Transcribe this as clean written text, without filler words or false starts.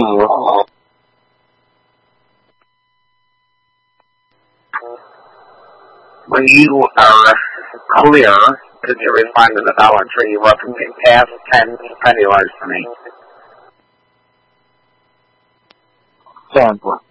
When you are clear, because you respond to the Dollar Tree, you represent past 10 penny wise for me. Sample.